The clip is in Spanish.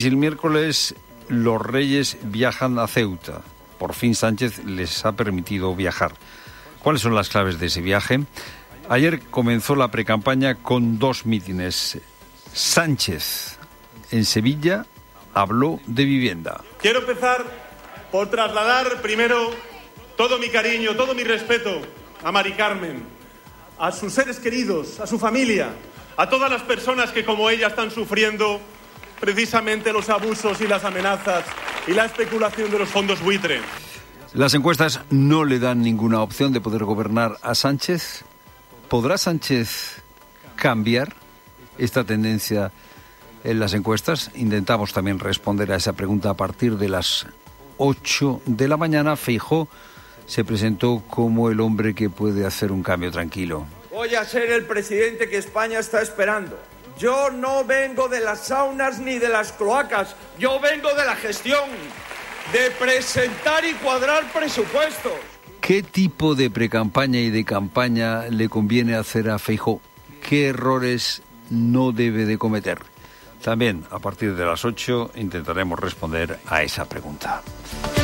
El miércoles los reyes viajan a Ceuta. Por fin Sánchez les ha permitido viajar. ¿Cuáles son las claves de ese viaje? Ayer comenzó la precampaña con 2 mítines. Sánchez, en Sevilla, habló de vivienda. Quiero empezar por trasladar primero todo mi cariño, todo mi respeto a Mari Carmen, a sus seres queridos, a su familia, a todas las personas que como ella están sufriendo precisamente los abusos y las amenazas y la especulación de los fondos buitre. Las encuestas no le dan ninguna opción de poder gobernar a Sánchez. ¿Podrá Sánchez cambiar esta tendencia en las encuestas? Intentamos también responder a esa pregunta a partir de las 8 de la mañana. Feijóo se presentó como el hombre que puede hacer un cambio tranquilo. Voy a ser el presidente que España está esperando. Yo no vengo de las saunas ni de las cloacas, yo vengo de la gestión, de presentar y cuadrar presupuestos. ¿Qué tipo de precampaña y de campaña le conviene hacer a Feijóo? ¿Qué errores no debe de cometer? También a partir de las 8 intentaremos responder a esa pregunta.